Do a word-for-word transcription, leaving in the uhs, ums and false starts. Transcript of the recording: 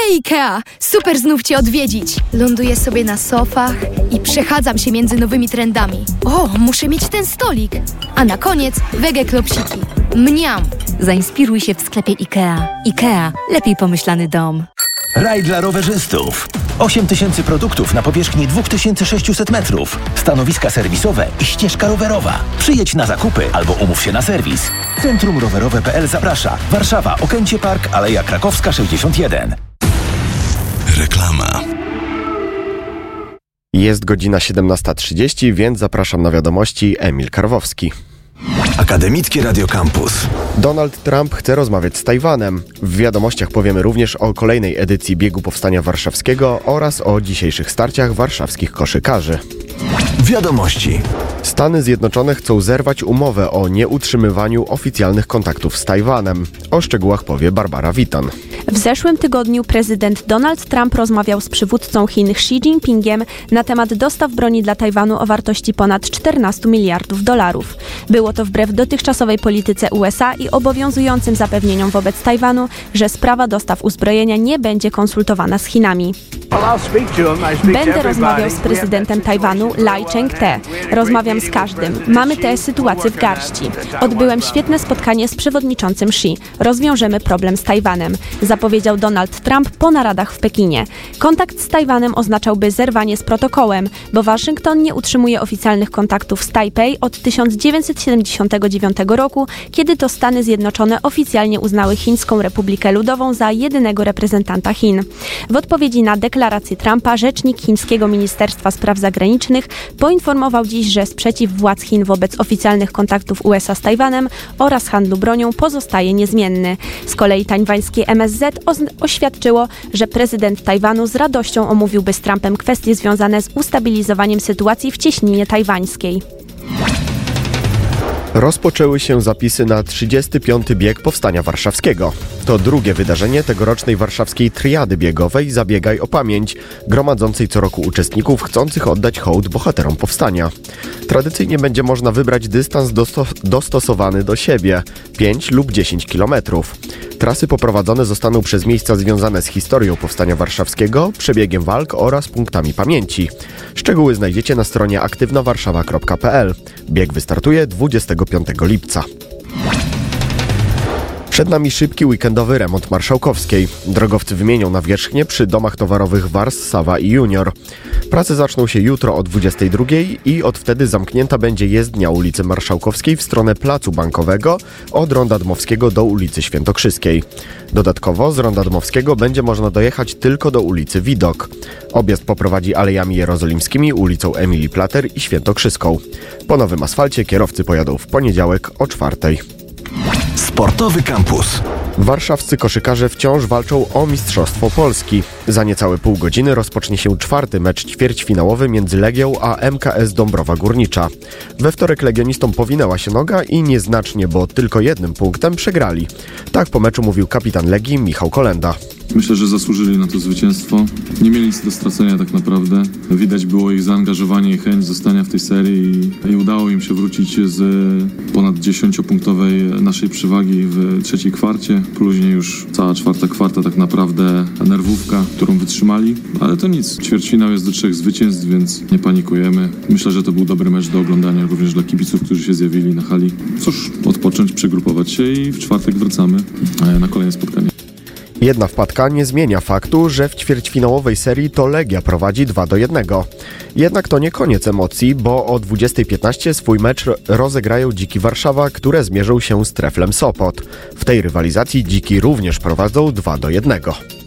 Hej Ikea! Super znów Cię odwiedzić! Ląduję sobie na sofach i przechadzam się między nowymi trendami. O, muszę mieć ten stolik! A na koniec wege klopsiki. Mniam! Zainspiruj się w sklepie Ikea. Ikea. Lepiej pomyślany dom. Raj dla rowerzystów. osiem tysięcy produktów na powierzchni dwa tysiące sześćset metrów. Stanowiska serwisowe i ścieżka rowerowa. Przyjedź na zakupy albo umów się na serwis. Centrum Rowerowe kropka pe el zaprasza. Warszawa, Okęcie Park, Aleja Krakowska sześćdziesiąt jeden. Reklama. Jest godzina siedemnasta trzydzieści, więc zapraszam na wiadomości. Emil Karwowski. Akademickie Radio Campus. Donald Trump chce rozmawiać z Tajwanem. W wiadomościach powiemy również o kolejnej edycji Biegu Powstania Warszawskiego oraz o dzisiejszych starciach warszawskich koszykarzy. Wiadomości. Stany Zjednoczone chcą zerwać umowę o nieutrzymywaniu oficjalnych kontaktów z Tajwanem. O szczegółach powie Barbara Witon. W zeszłym tygodniu prezydent Donald Trump rozmawiał z przywódcą Chin Xi Jinpingiem na temat dostaw broni dla Tajwanu o wartości ponad czternastu miliardów dolarów. Było to wbrew dotychczasowej polityce U S A i obowiązującym zapewnieniom wobec Tajwanu, że sprawa dostaw uzbrojenia nie będzie konsultowana z Chinami. Będę rozmawiał z prezydentem Tajwanu Lai Ching-te. Rozmawiam z każdym. Mamy tę sytuację w garści. Odbyłem świetne spotkanie z przewodniczącym Xi. Rozwiążemy problem z Tajwanem, zapowiedział Donald Trump po naradach w Pekinie. Kontakt z Tajwanem oznaczałby zerwanie z protokołem, bo Waszyngton nie utrzymuje oficjalnych kontaktów z Tajpej od tysiąc dziewięćset siedemdziesiątego dziewiątego roku, kiedy to Stany Zjednoczone oficjalnie uznały Chińską Republikę Ludową za jedynego reprezentanta Chin. W odpowiedzi na deklarację Trumpa rzecznik chińskiego Ministerstwa Spraw Zagranicznych poinformował dziś, że sprzeciw władz Chin wobec oficjalnych kontaktów U S A z Tajwanem oraz handlu bronią pozostaje niezmienny. Z kolei tajwańskie M S Z oświadczyło, że prezydent Tajwanu z radością omówiłby z Trumpem kwestie związane z ustabilizowaniem sytuacji w cieśninie tajwańskiej. Rozpoczęły się zapisy na trzydziesty piąty Bieg Powstania Warszawskiego. To drugie wydarzenie tegorocznej warszawskiej triady biegowej Zabiegaj o pamięć, gromadzącej co roku uczestników chcących oddać hołd bohaterom powstania. Tradycyjnie będzie można wybrać dystans dosto- dostosowany do siebie – pięć lub dziesięć kilometrów. Trasy poprowadzone zostaną przez miejsca związane z historią Powstania Warszawskiego, przebiegiem walk oraz punktami pamięci. Szczegóły znajdziecie na stronie aktywna warszawa kropka pe el. Bieg wystartuje dwudziestego piątego lipca. Przed nami szybki weekendowy remont Marszałkowskiej. Drogowcy wymienią nawierzchnię przy domach towarowych Wars, Sawa i Junior. Prace zaczną się jutro o dwudziestej drugiej i od wtedy zamknięta będzie jezdnia ulicy Marszałkowskiej w stronę Placu Bankowego od Ronda Dmowskiego do ulicy Świętokrzyskiej. Dodatkowo z Ronda Dmowskiego będzie można dojechać tylko do ulicy Widok. Objazd poprowadzi Alejami Jerozolimskimi, ulicą Emilii Plater i Świętokrzyską. Po nowym asfalcie kierowcy pojadą w poniedziałek o czwartej. Sportowy Campus. Warszawscy koszykarze wciąż walczą o Mistrzostwo Polski. Za niecałe pół godziny rozpocznie się czwarty mecz ćwierćfinałowy między Legią a M K S Dąbrowa Górnicza. We wtorek legionistom powinęła się noga i nieznacznie, bo tylko jednym punktem przegrali. Tak po meczu mówił kapitan Legii Michał Kolenda. Myślę, że zasłużyli na to zwycięstwo. Nie mieli nic do stracenia tak naprawdę. Widać było ich zaangażowanie i chęć zostania w tej serii i, i udało im się wrócić z ponad dziesięciopunktowej naszej przewagi w trzeciej kwarcie. Później już cała czwarta kwarta tak naprawdę nerwówka, którą wytrzymali. Ale to nic. Ćwierćfinał jest do trzech zwycięstw, więc nie panikujemy. Myślę, że to był dobry mecz do oglądania również dla kibiców, którzy się zjawili na hali. Cóż, odpocząć, przegrupować się i w czwartek wracamy na kolejne spotkanie. Jedna wpadka nie zmienia faktu, że w ćwierćfinałowej serii to Legia prowadzi dwa do jednego. Jednak to nie koniec emocji, bo o dwudziestej piętnaście swój mecz rozegrają Dziki Warszawa, które zmierzą się z Treflem Sopot. W tej rywalizacji Dziki również prowadzą dwa do jednego.